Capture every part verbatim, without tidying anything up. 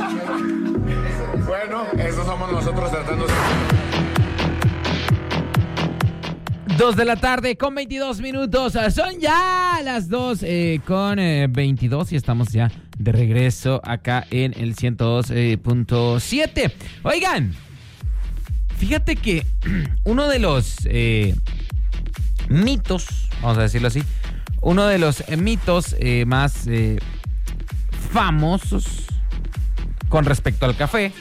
Bueno, eso somos nosotros tratando de... Dos de la tarde con veintidós minutos. Son ya las dos eh, con eh, veintidós y estamos ya de regreso acá en el ciento dos punto siete. Oigan, fíjate que uno de los eh, mitos, vamos a decirlo así, uno de los eh, mitos eh, más eh, famosos con respecto al café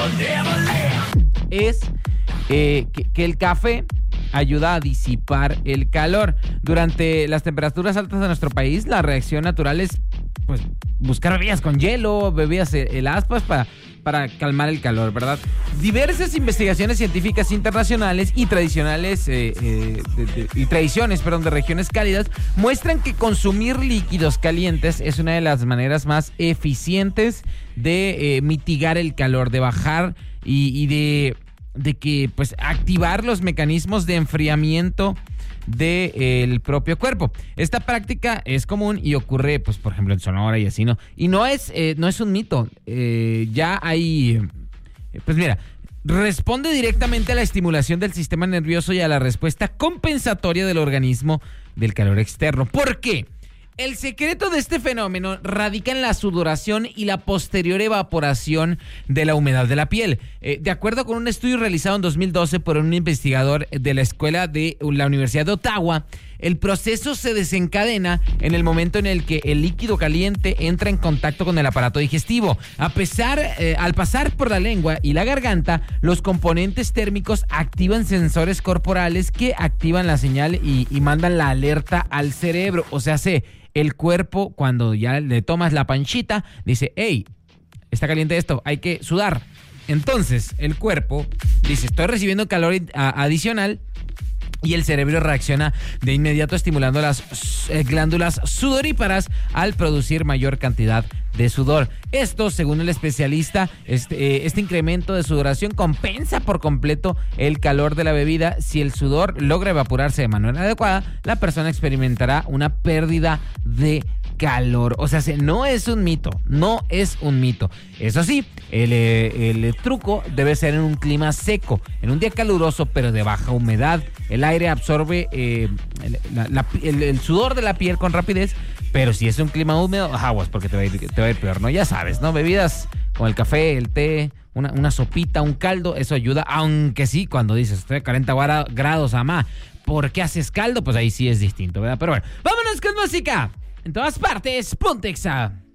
es eh, que, que el café ayuda a disipar el calor. Durante las temperaturas altas de nuestro país, la reacción natural es pues buscar bebidas con hielo, bebidas heladas para, para calmar el calor, ¿verdad? Diversas investigaciones científicas internacionales y tradicionales eh, eh, de, de, y tradiciones, perdón, de regiones cálidas muestran que consumir líquidos calientes es una de las maneras más eficientes de eh, mitigar el calor, de bajar y, y de de que pues activar los mecanismos de enfriamiento del de, propio cuerpo. Esta práctica es común y ocurre, pues, por ejemplo, en Sonora y así, ¿no? Y no es, eh, no es un mito. Eh, ya hay, eh, pues mira, responde directamente a la estimulación del sistema nervioso y a la respuesta compensatoria del organismo del calor externo. ¿Por qué? El secreto de este fenómeno radica en la sudoración y la posterior evaporación de la humedad de la piel. Eh, de acuerdo con un estudio realizado en dos mil doce por un investigador de la escuela de la Universidad de Ottawa, el proceso se desencadena en el momento en el que el líquido caliente entra en contacto con el aparato digestivo. A pesar, eh, al pasar por la lengua y la garganta, los componentes térmicos activan sensores corporales que activan la señal y, y mandan la alerta al cerebro. O sea, se el cuerpo, cuando ya le tomas la panchita, dice, hey, está caliente esto, hay que sudar. Entonces, el cuerpo dice, estoy recibiendo calor adicional, y el cerebro reacciona de inmediato estimulando las eh, glándulas sudoríparas al producir mayor cantidad de sudor. Esto, según el especialista, este, eh, este incremento de sudoración compensa por completo el calor de la bebida. Si el sudor logra evaporarse de manera adecuada, la persona experimentará una pérdida de calor. O sea, no es un mito, no es un mito. Eso sí, el, el truco debe ser en un clima seco, en un día caluroso pero de baja humedad. El aire absorbe eh, la, la, el, el sudor de la piel con rapidez, pero si es un clima húmedo, aguas, porque te va a ir, te va a ir peor, ¿no? Ya sabes, ¿no? Bebidas como el café, el té, una, una sopita, un caldo, eso ayuda, aunque sí, cuando dices, estoy a cuarenta grados, amá, ¿por qué haces caldo? Pues ahí sí es distinto, ¿verdad? Pero bueno, vámonos con música. En todas partes, Pontexa.